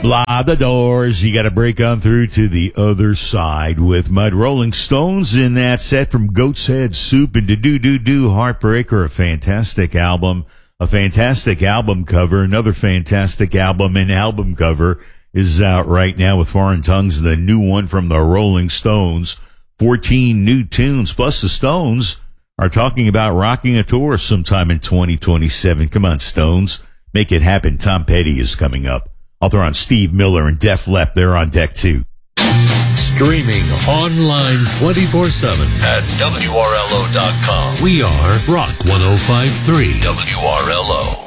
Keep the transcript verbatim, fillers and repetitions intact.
Blah the doors. You got to break on through to the other side with Mud Rolling Stones in that set from Goat's Head Soup and Do Do Do Do Heartbreaker. A fantastic album, a fantastic album cover. Another fantastic album and album cover is out right now with Foreign Tongues, the new one from the Rolling Stones. fourteen new tunes, plus the Stones are talking about rocking a tour sometime in twenty twenty-seven. Come on, Stones. Make it happen. Tom Petty is coming up. I'll throw on Steve Miller and Def Leppard. They're on deck too. Streaming online twenty-four seven at W R L O dot com. We are Rock one oh five point three W R L O.